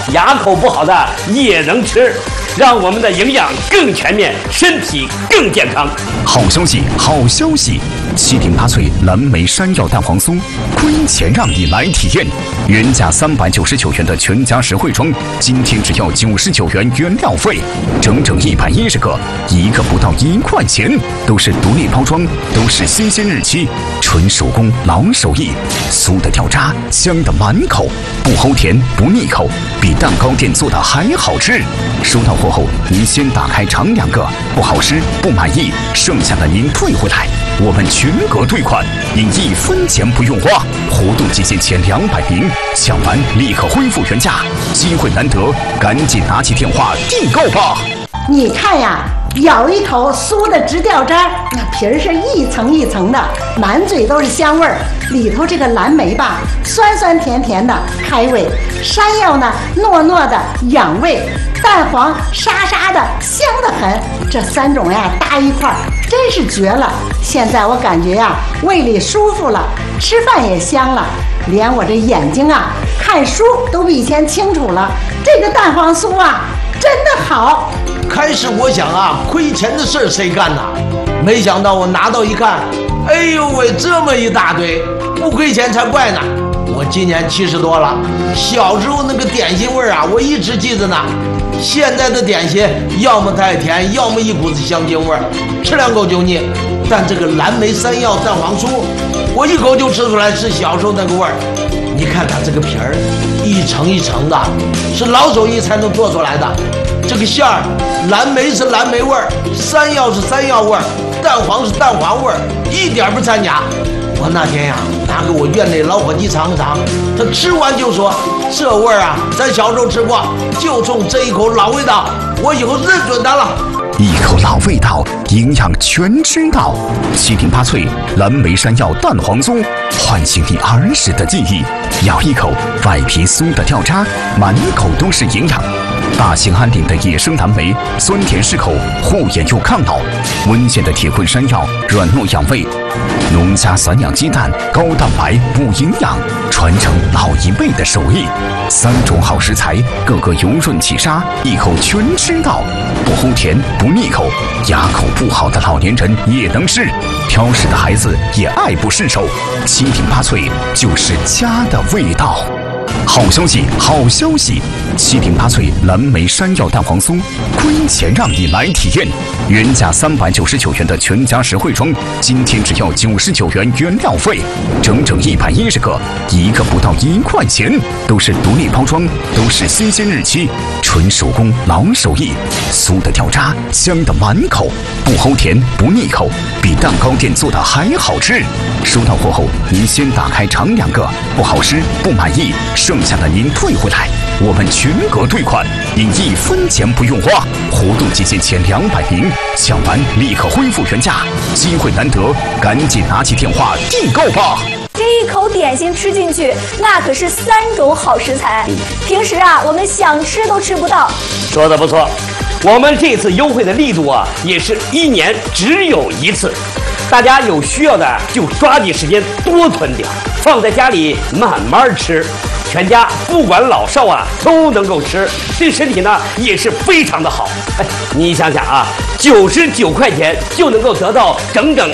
牙口不好的也能吃，让我们的营养更全面，身体更健康。 好消息，好消息！7鼎8萃蓝莓山药蛋黄酥，亏钱让你来体验。原价399元的全家实惠装，今天只要99元原料费，整整110个，一个不到1块钱，都是独立包装，都是新鲜日期，纯手工老手艺，酥的掉渣，香的满口，不齁甜不腻口，比蛋糕店做的还好吃。收到货后，您先打开尝2个，不好吃不满意，剩下的您退回来，我们全额退款，您1分钱不用花。活动期间前200名，抢完立刻恢复原价，机会难得，赶紧拿起电话订购吧。 你看呀，咬一口酥的直掉渣，那皮儿是一层一层的，满嘴都是香味儿。里头这个蓝莓吧，酸酸甜甜的开胃；山药呢，糯糯的养胃；蛋黄沙沙的香得很。这3种呀搭一块儿，真是绝了。现在我感觉呀，胃里舒服了，吃饭也香了，连我这眼睛啊看书都比以前清楚了。这个蛋黄酥啊，真的好。 开始我想啊，亏钱的事儿谁干呐？没想到我拿到一看，哎呦喂，这么一大堆，不亏钱才怪呢！我今年70多了，小时候那个点心味儿啊，我一直记着呢。现在的点心要么太甜，要么一股子香精味儿，吃2口就腻。但这个蓝莓山药蛋黄酥，我一口就吃出来是小时候那个味儿。你看它这个皮儿，一层一层的，是老手艺才能做出来的。这个馅儿，蓝莓是蓝莓味儿，山药是山药味儿，蛋黄是蛋黄味儿，一点不掺假。我那天呀，拿给我院内老伙计尝尝，他吃完就说：“这味儿啊，咱小时候吃过，就冲这一口老味道，我以后认准它了。” 一口老味道，营养全知道。7鼎8萃蓝莓山药蛋黄酥，唤醒你儿时的记忆。咬一口，外皮酥的掉渣，满口都是营养。大兴安岭的野生蓝莓，酸甜适口，护眼又抗老。温县的铁棍山药，软糯养胃。农家散养鸡蛋，高蛋白补营养，传承老一辈的手艺。3种好食材，个个油润起沙，一口全吃到，不齁甜不腻口，牙口不好的老年人也能吃，挑食的孩子也爱不释手。7鼎8萃就是家的味道。好消息，好消息！7鼎8萃蓝莓山药蛋黄酥，亏钱让你来体验。原价399元的全家实惠装，今天只要99元原料费，整整110个，一个不到1块钱，都是独立包装，都是新鲜日期，纯手工老手艺，酥的掉渣，香的满口，不齁甜不腻口，比蛋糕店做的还好吃。收到货后，您先打开尝2个，不好吃不满意，剩下的您退回来，我们全额退款，您1分钱不用花。活动期间前200名，抢完立刻恢复原价，机会难得，赶紧拿起电话订购吧。 这一口点心吃进去，那可是3种好食材，平时啊我们想吃都吃不到。 说的不错，我们这次优惠的力度啊，也是1年只有1次。大家有需要的就抓紧时间多囤点，放在家里慢慢吃，全家不管老少啊都能够吃，对身体呢也是非常的好。哎，你想想啊，99块钱就能够得到整整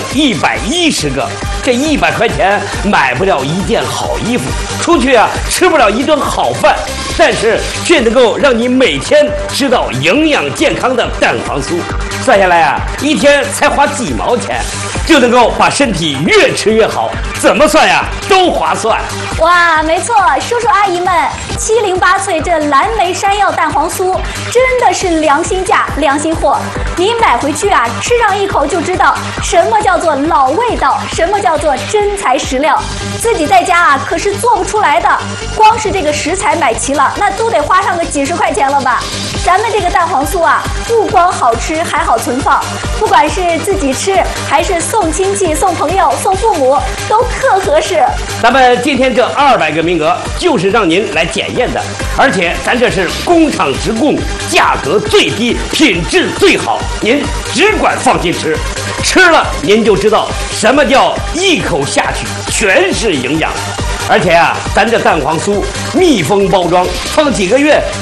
110个，这100块钱买不了1件好衣服，出去啊吃不了1顿好饭，但是却能够让你每天吃到营养健康的蛋黄酥。算下来啊，1天才花几毛钱，就能够把身体越吃越好，怎么算呀都划算。 哇，没错，叔叔阿姨们，7鼎8萃这蓝莓山药蛋黄酥真的是良心价、良心货。您买回去啊，吃上一口就知道什么叫做老味道，什么叫做真材实料。自己在家啊可是做不出来的，光是这个食材买齐了，那都得花上个几十块钱了吧。咱们这个蛋黄酥啊，不光好吃，还好存放，不管是自己吃还是送亲戚、送朋友、送父母，都特合适。 咱们今天这200个名额就是让您来检验的，而且咱这是工厂直供，价格最低，品质最好，您只管放心吃，吃了您就知道什么叫一口下去全是营养。而且啊，咱这蛋黄酥密封包装，放几个月